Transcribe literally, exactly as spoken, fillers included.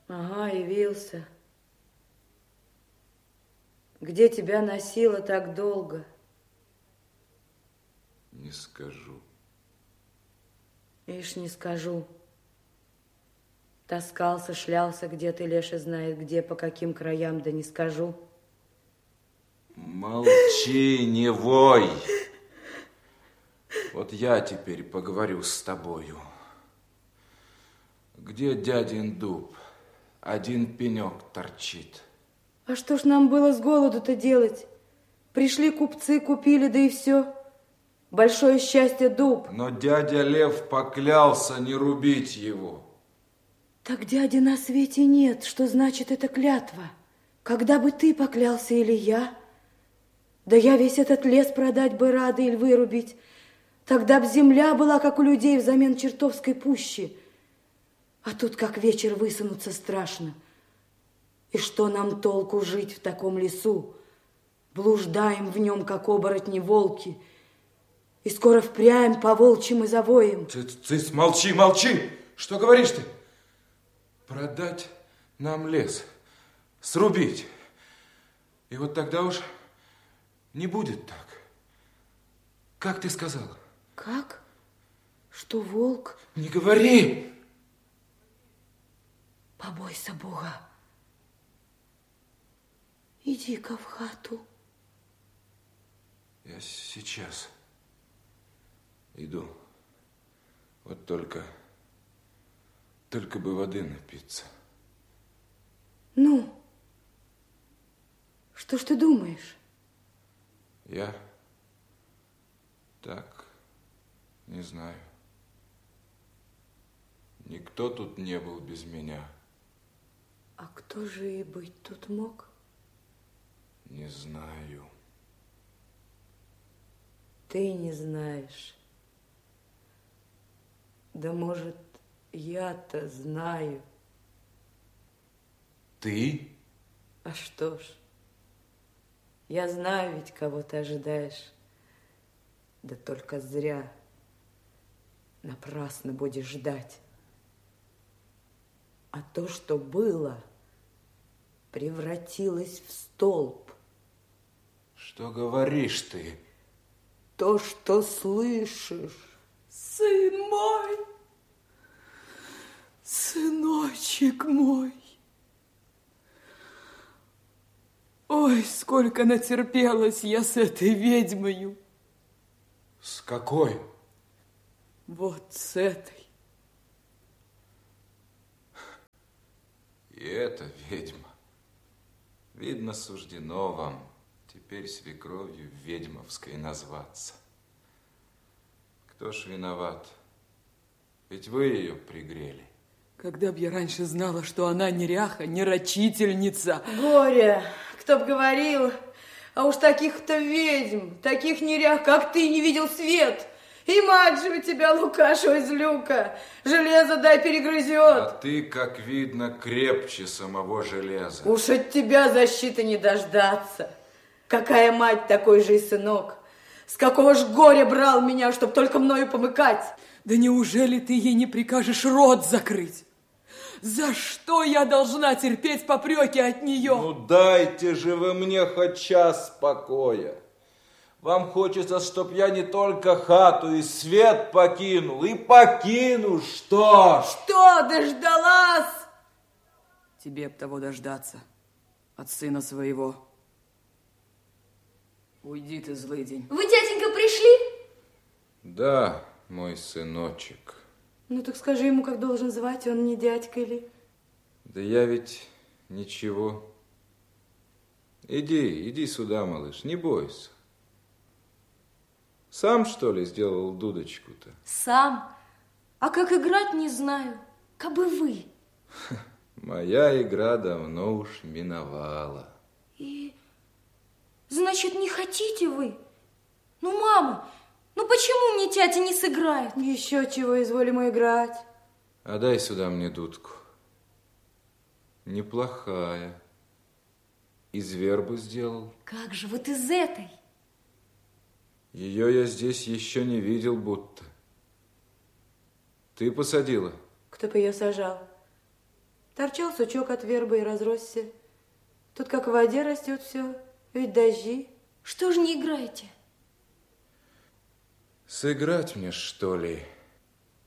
Ага, явился. Где тебя носило так долго? Не скажу. Ишь, не скажу. Таскался, шлялся где-то, Леша знает где, по каким краям, да не скажу. Молчи, не вой. Вот я теперь поговорю с тобою. Где дядин дуб? Один пенек торчит. А что ж нам было с голоду-то делать? Пришли купцы, купили, да и все. Большое счастье дуб. Но дядя Лев поклялся не рубить его. Так дяди на свете нет. Что значит эта клятва? Когда бы ты поклялся или я? Да я весь этот лес продать бы рада или вырубить. Тогда б земля была, как у людей, взамен чертовской пущи. А тут как вечер высунуться страшно. И что нам толку жить в таком лесу? Блуждаем в нем, как оборотни волки. И скоро впрямь по волчьим и завоем. Ты, ты молчи, молчи! Что говоришь ты? Продать нам лес, срубить. И вот тогда уж не будет так. Как ты сказал? Как? Что волк? Не говори! Побойся Бога. Иди-ка в хату. Я сейчас иду. Вот только, только бы воды напиться. Ну, что ж ты думаешь? Я так не знаю. Никто тут не был без меня. А кто же и быть тут мог? Не знаю. Ты не знаешь. Да, может, я-то знаю. Ты? А что ж, я знаю ведь, кого ты ожидаешь. Да только зря. Напрасно будешь ждать. А то, что было, превратилось в столб. Что говоришь ты? То, что слышишь. Сын мой, сыночек мой. Ой, сколько натерпелась я с этой ведьмою. С какой? Вот с этой. И это ведьма. Видно, суждено вам теперь свекровью ведьмовской назваться. Кто ж виноват? Ведь вы ее пригрели. Когда б я раньше знала, что она неряха, не рачительница. Горе, кто б говорил, а уж таких-то ведьм, таких нерях, как ты, не видел свет. И мать же у тебя, Лукаша, из люка, железо дай перегрызет. А ты, как видно, крепче самого железа. Уж от тебя защиты не дождаться. Какая мать, такой же и сынок. С какого ж горя брал меня, чтоб только мною помыкать? Да неужели ты ей не прикажешь рот закрыть? За что я должна терпеть попреки от нее? Ну дайте же вы мне хоть час покоя. Вам хочется, чтоб я не только хату и свет покинул, и покину, что? Что, дождалась? Тебе б того дождаться от сына своего. Уйди ты, злый день. Вы, дяденька, пришли? Да, мой сыночек. Ну так скажи ему, как должен звать, он не дядька или... Да я ведь ничего. Иди, иди сюда, малыш, не бойся. Сам, что ли, сделал дудочку-то? Сам. А как играть, не знаю. Кабы вы. Моя игра давно уж миновала. И... Значит, не хотите вы? Ну, мама, ну почему мне тятя не сыграет? Еще чего, изволим играть. А дай сюда мне дудку. Неплохая. Из вербы сделал. Как же, вот из этой. Ее я здесь еще не видел будто. Ты посадила? Кто бы ее сажал? Торчал сучок от вербы и разросся. Тут как в воде растет все, ведь дожди. Что же не играете? Сыграть мне, что ли?